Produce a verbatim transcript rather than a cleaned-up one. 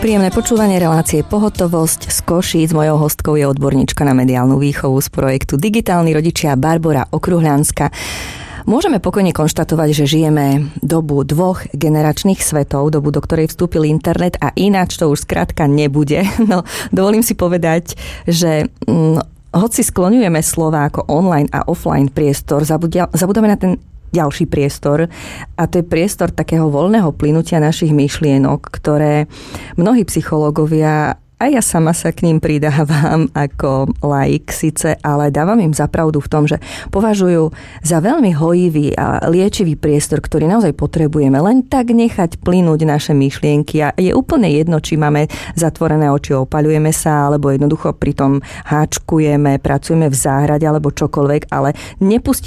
Príjemné počúvanie relácie Pohotovosť z Košíc. Mojou hostkou je odborníčka na mediálnu výchovu z projektu Digitálni rodičia Barbora Okruhľanská. Môžeme pokojne konštatovať, že žijeme dobu dvoch generačných svetov, dobu, do ktorej vstúpil internet a ináč to už skrátka nebude. No, dovolím si povedať, že hm, hoci skloňujeme slová ako online a offline priestor, zabudia, zabudáme na ten ďalší priestor a to je priestor takého voľného plynutia našich myšlienok, ktoré mnohí psychológovia, a ja sama sa k ním pridávam ako laik síce, ale dávam im za pravdu v tom, že považujú za veľmi hojivý a liečivý priestor, ktorý naozaj potrebujeme len tak nechať plynúť naše myšlienky a je úplne jedno, či máme zatvorené oči, opaľujeme sa, alebo jednoducho pritom háčkujeme, pracujeme v záhrade alebo čokoľvek, ale nepustíme